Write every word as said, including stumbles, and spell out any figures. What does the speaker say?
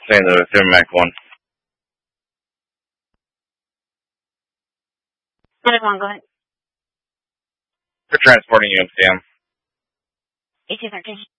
Saint Louis, Air Mac one. Saint one, go ahead. For transporting U M C M. eighteen thirteen.